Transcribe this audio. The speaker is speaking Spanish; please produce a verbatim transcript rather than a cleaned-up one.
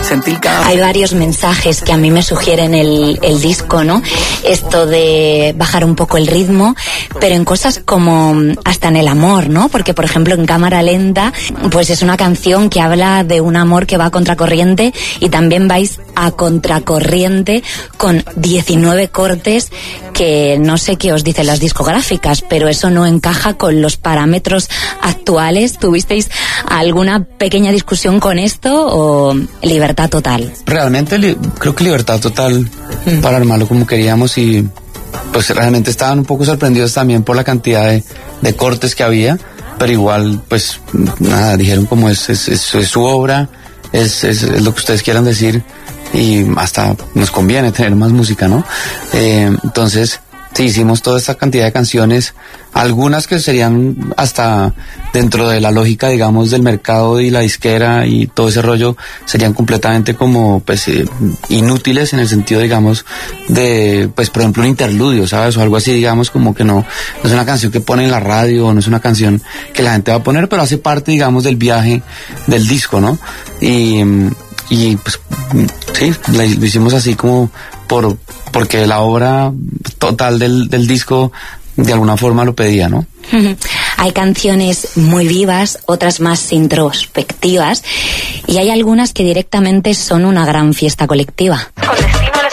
sentir cada... Hay varios mensajes que a mí me sugieren el, el disco, ¿no? Esto de bajar un poco el ritmo, pero en cosas como hasta en el amor, ¿no? Porque, por ejemplo, en Cámara Lenta, pues es una canción que habla de un amor que va a contracorriente, y también vais a contracorriente con diecinueve cortes que no sé qué os dicen las discográficas, pero eso no encaja con los parámetros actuales. ¿Tuvisteis alguna pequeña discusión con esto o libertad total? Realmente li- creo que libertad total mm. para armarlo como queríamos, y pues realmente estaban un poco sorprendidos también por la cantidad de, de cortes que había, pero igual pues nada, dijeron como es, es, es, es su obra, es, es, es lo que ustedes quieran decir, y hasta nos conviene tener más música, ¿no? Eh, entonces, sí, hicimos toda esta cantidad de canciones, algunas que serían hasta dentro de la lógica, digamos, del mercado y la disquera y todo ese rollo, serían completamente como, pues, eh, inútiles en el sentido, digamos, de, pues, por ejemplo, un interludio, ¿sabes? O algo así, digamos, como que no, no es una canción que pone en la radio, o no es una canción que la gente va a poner, pero hace parte, digamos, del viaje del disco, ¿no? Y... Y pues sí, lo hicimos así como por porque la obra total del, del disco de alguna forma lo pedía, ¿no? Hay canciones muy vivas, otras más introspectivas, y hay algunas que directamente son una gran fiesta colectiva.